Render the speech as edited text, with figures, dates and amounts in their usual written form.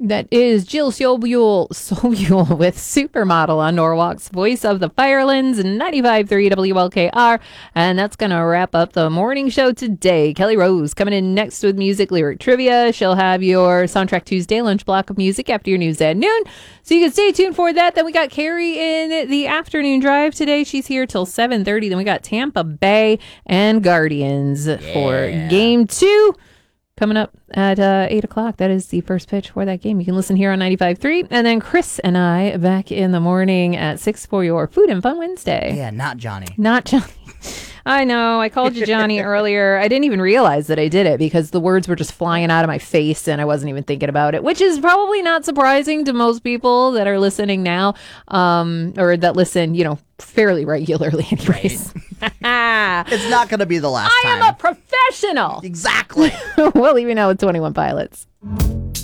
That is Jill Sobule with Supermodel on Norwalk's Voice of the Firelands, 95.3 WLKR. And that's going to wrap up the morning show today. Kelly Rose coming in next with music lyric trivia. She'll have your Soundtrack Tuesday lunch block of music after your news at noon. So you can stay tuned for that. Then we got Carrie in the afternoon drive today. She's here till 7:30. Then we got Tampa Bay and Guardians for game 2. Coming up at 8 o'clock. That is the first pitch for that game. You can listen here on 95.3. And then Chris and I back in the morning at 6 for your Food and Fun Wednesday. Yeah, not Johnny. Not Johnny. I know. I called you Johnny earlier. I didn't even realize that I did it because the words were just flying out of my face and I wasn't even thinking about it, which is probably not surprising to most people that are listening now, or that listen, fairly regularly anyways. Right. It's not going to be the last time. I am a professional. Exactly. We'll leave you now with 21 Pilots.